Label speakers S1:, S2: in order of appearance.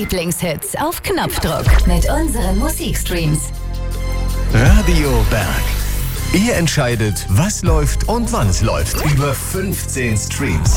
S1: Lieblingshits auf Knopfdruck mit unseren Musikstreams.
S2: Radio Berg. Ihr entscheidet, was läuft und wann es läuft. Über 15 Streams.